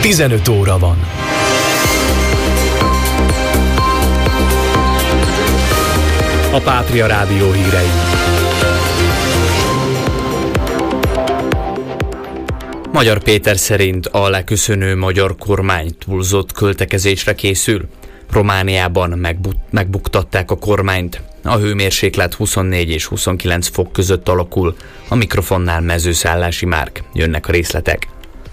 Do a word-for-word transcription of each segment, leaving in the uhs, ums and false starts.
tizenöt óra van. A Pátria Rádió hírei. Magyar Péter szerint a leköszönő magyar kormány túlzott költekezésre készül. Romániában megbu- megbuktatták a kormányt. A hőmérséklet huszonnégy és huszonkilenc fok között alakul. A mikrofonnál Mezőszállási Márk. Jönnek a részletek.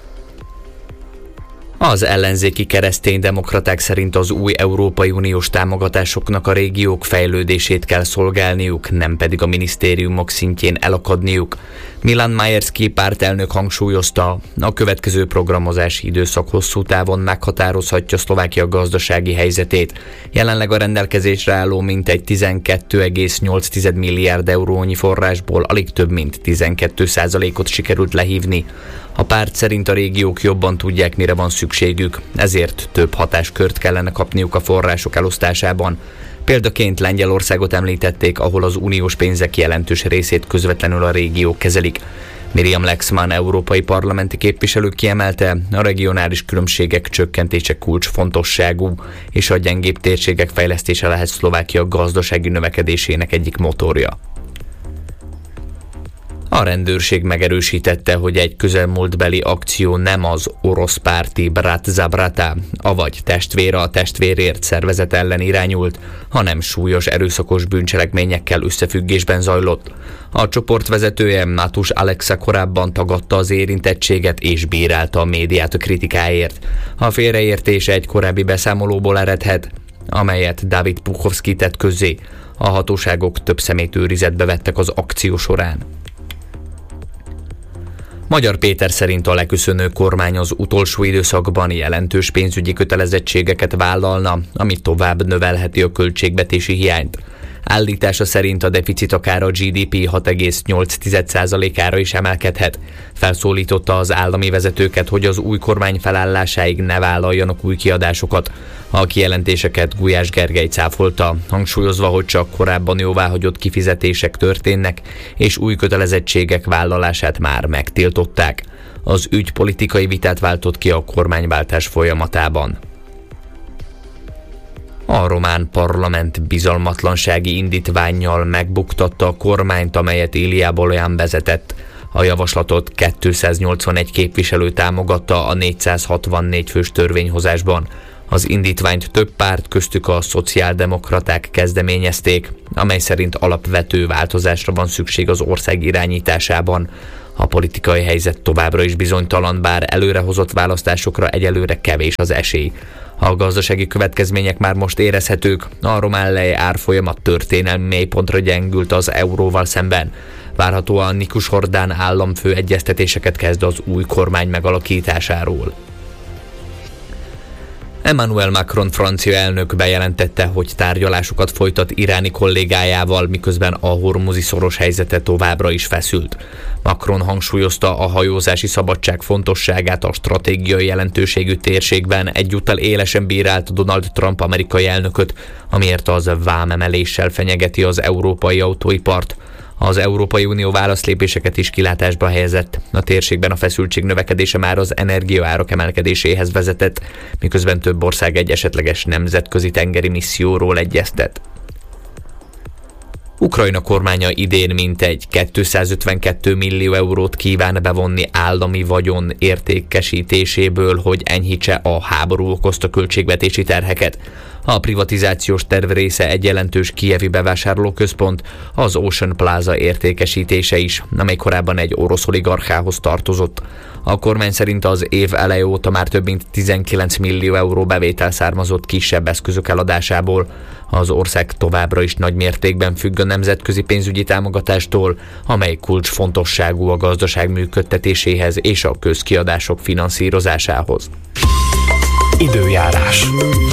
Az ellenzéki kereszténydemokraták szerint az új Európai Uniós támogatásoknak a régiók fejlődését kell szolgálniuk, nem pedig a minisztériumok szintjén elakadniuk. Milan Majerski pártelnök hangsúlyozta, a következő programozási időszak hosszú távon meghatározhatja Szlovákia gazdasági helyzetét. Jelenleg a rendelkezésre álló mintegy tizenkét egész nyolc milliárd eurónyi forrásból alig több mint tizenkét százalékot sikerült lehívni. A párt szerint a régiók jobban tudják, mire van szükségük, ezért több hatáskört kellene kapniuk a források elosztásában. Példaként Lengyelországot említették, ahol az uniós pénzek jelentős részét közvetlenül a régiók kezelik. Miriam Lexman európai parlamenti képviselő kiemelte, a regionális különbségek csökkentése kulcsfontosságú, és a gyengébb térségek fejlesztése lehet Szlovákia gazdasági növekedésének egyik motorja. A rendőrség megerősítette, hogy egy közelmúltbeli akció nem az orosz párti Brat za Brata, avagy Testvér a testvérért szervezet ellen irányult, hanem súlyos erőszakos bűncselekményekkel összefüggésben zajlott. A csoport vezetője, Matus Alexa korábban tagadta az érintettséget és bírálta a médiát a kritikáért. A félreértés egy korábbi beszámolóból eredhet, amelyet David Puchovski tett közzé. A hatóságok több személyt őrizetbe vettek az akció során. Magyar Péter szerint a leköszönő kormány az utolsó időszakban jelentős pénzügyi kötelezettségeket vállalna, ami tovább növelheti a költségvetési hiányt. Állítása szerint a deficit akár a gé dé pé hat egész nyolc százalékára is emelkedhet. Felszólította az állami vezetőket, hogy az új kormány felállásáig ne vállaljanak új kiadásokat. A kijelentéseket Gulyás Gergely cáfolta, hangsúlyozva, hogy csak korábban jóváhagyott kifizetések történnek, és új kötelezettségek vállalását már megtiltották. Az ügy politikai vitát váltott ki a kormányváltás folyamatában. A román parlament bizalmatlansági indítvánnyal megbuktatta a kormányt, amelyet Ilia Bolayan vezetett. A javaslatot kétszáznyolcvanegy képviselő támogatta a négyszázhatvannégy fős törvényhozásban. Az indítványt több párt, köztük a szociáldemokraták kezdeményezték, amely szerint alapvető változásra van szükség az ország irányításában. A politikai helyzet továbbra is bizonytalan, bár előrehozott választásokra egyelőre kevés az esély. A gazdasági következmények már most érezhetők, a román lej árfolyama történelmi mélypontra gyengült az euróval szemben. Várhatóan Nikus Hordán államfő egyeztetéseket kezd az új kormány megalakításáról. Emmanuel Macron francia elnök bejelentette, hogy tárgyalásokat folytat iráni kollégájával, miközben a hormuzi szoros helyzete továbbra is feszült. Macron hangsúlyozta a hajózási szabadság fontosságát a stratégiai jelentőségű térségben, egyúttal élesen bírált Donald Trump amerikai elnököt, amiért az vámemeléssel fenyegeti az európai autóipart. Az Európai Unió válaszlépéseket is kilátásba helyezett. A térségben a feszültség növekedése már az energiaárak emelkedéséhez vezetett, miközben több ország egy esetleges nemzetközi tengeri misszióról egyeztet. Ukrajna kormánya idén mintegy kétszázötvenkét millió eurót kíván bevonni állami vagyon értékesítéséből, hogy enyhítse a háború okozta költségvetési terheket. A privatizációs terv része egy jelentős kijevi bevásárlóközpont, az Ocean Plaza értékesítése is, amely korábban egy orosz oligarchához tartozott. A kormány szerint az év eleje óta már több mint tizenkilenc millió euró bevétel származott kisebb eszközök eladásából. Az ország továbbra is nagy mértékben függ a nemzetközi pénzügyi támogatástól, amely kulcsfontosságú a gazdaság működtetéséhez és a közkiadások finanszírozásához. Időjárás.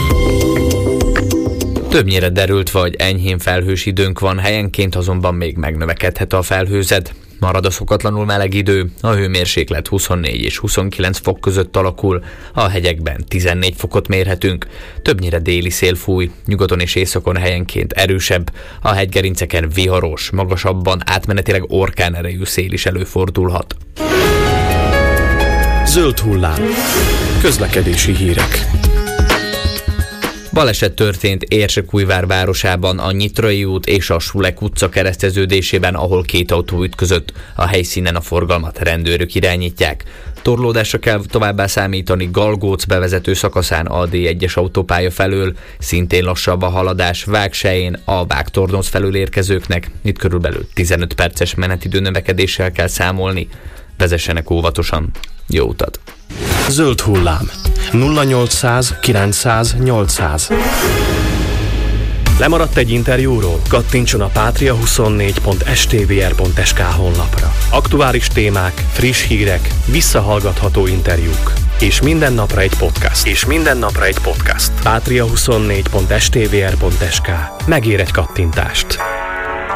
Többnyire derült vagy enyhén felhős időnk van, helyenként azonban még megnövekedhet a felhőzet. Marad a szokatlanul meleg idő, a hőmérséklet huszonnégy és huszonkilenc fok között alakul, a hegyekben tizennégy fokot mérhetünk, többnyire déli szél fúj, nyugaton és északon helyenként erősebb, a hegygerinceken viharos, magasabban átmenetileg orkán erejű szél is előfordulhat. Zöld hullám. Közlekedési hírek. Baleset történt Érsekújvár városában a Nyitrai út és a Sulek utca kereszteződésében, ahol két autó ütközött. A helyszínen a forgalmat rendőrök irányítják. Torlódásra kell továbbá számítani Galgóc bevezető szakaszán a dé egyes autópálya felől, szintén lassabb a haladás Vágsején a Vágtornoz felől érkezőknek. Itt körülbelül tizenöt perces menetidő növekedéssel kell számolni. Vezessenek óvatosan. Jó utat! Zöld hullám. nulla nyolcszáz kilencszáz nyolcszáz. Lemaradt egy interjúról? Kattintson a pátria huszonnégy pont es té vé er pont es ká honlapra. Aktuális témák, friss hírek, visszahallgatható interjúk. És minden napra egy podcast. És minden napra egy podcast. pátria huszonnégy pont es té vé er pont es ká. Megér egy kattintást.